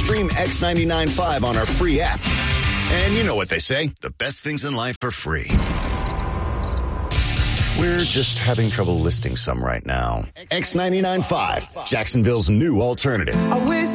Stream X99.5 on our free app. And you know what they say, the best things in life are free. We're just having trouble listing some right now. X99.5, Jacksonville's new alternative. I wish